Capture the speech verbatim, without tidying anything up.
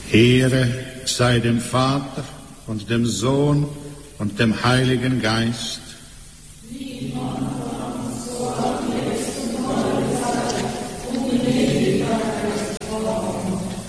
Ehre sei dem Vater und dem Sohn und dem Heiligen Geist,